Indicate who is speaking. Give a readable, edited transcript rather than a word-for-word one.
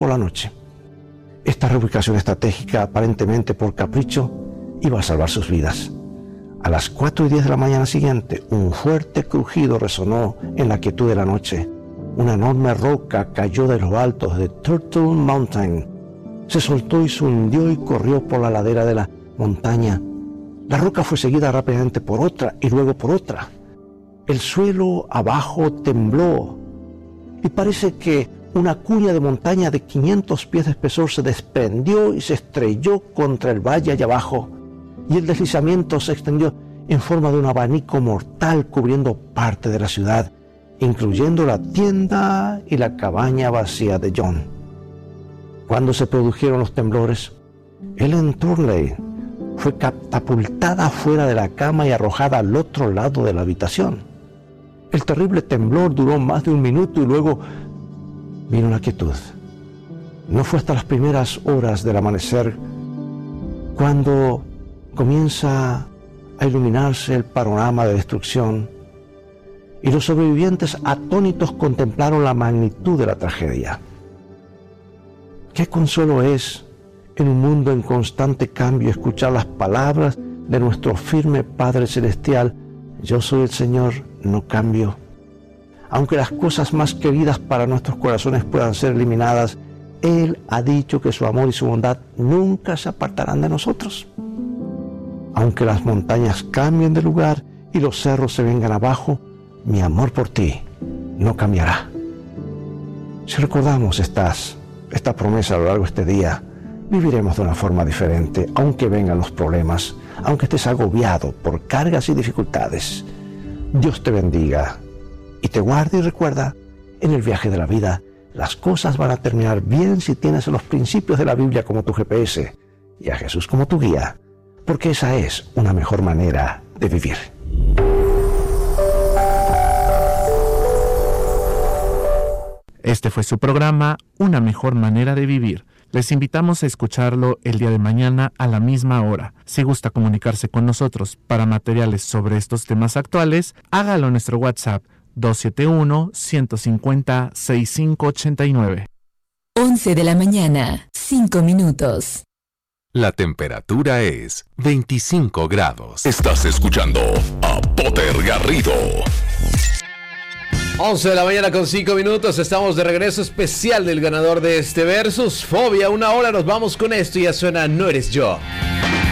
Speaker 1: por la noche. Esta reubicación estratégica, aparentemente por capricho, iba a salvar sus vidas. A las 4:10 de la mañana siguiente, un fuerte crujido resonó en la quietud de la noche. Una enorme roca cayó de los altos de Turtle Mountain. Se soltó y se hundió y corrió por la ladera de la montaña. La roca fue seguida rápidamente por otra y luego por otra. El suelo abajo tembló y parece que una cuña de montaña de 500 pies de espesor se desprendió y se estrelló contra el valle allá abajo, y el deslizamiento se extendió en forma de un abanico mortal cubriendo parte de la ciudad, incluyendo la tienda y la cabaña vacía de John. Cuando se produjeron los temblores, Ellen Turley fue catapultada fuera de la cama y arrojada al otro lado de la habitación. El terrible temblor duró más de 1 minuto y luego vino la quietud. No fue hasta las primeras horas del amanecer cuando comienza a iluminarse el panorama de destrucción y los sobrevivientes atónitos contemplaron la magnitud de la tragedia. Qué consuelo es en un mundo en constante cambio escuchar las palabras de nuestro firme Padre Celestial: yo soy el Señor, no cambio. Aunque las cosas más queridas para nuestros corazones puedan ser eliminadas, Él ha dicho que su amor y su bondad nunca se apartarán de nosotros. Aunque las montañas cambien de lugar y los cerros se vengan abajo, mi amor por ti no cambiará. Si recordamos esta promesa a lo largo de este día, viviremos de una forma diferente, aunque vengan los problemas, aunque estés agobiado por cargas y dificultades. Dios te bendiga y te guarde, y recuerda, en el viaje de la vida, las cosas van a terminar bien si tienes los principios de la Biblia como tu GPS y a Jesús como tu guía, porque esa es una mejor manera de vivir.
Speaker 2: Este fue su programa, Una Mejor Manera de Vivir. Les invitamos a escucharlo el día de mañana a la misma hora. Si gusta comunicarse con nosotros para materiales sobre estos temas actuales, hágalo en nuestro WhatsApp 271-150-6589.
Speaker 3: 11 de la mañana, 5 minutos.
Speaker 4: La temperatura es 25 grados. Estás escuchando a Potter Garrido.
Speaker 5: 11 de la mañana con 5 minutos, estamos de regreso, especial del ganador de este Versus, Fobia. 1 hora, nos vamos con esto y ya suena No Eres Yo.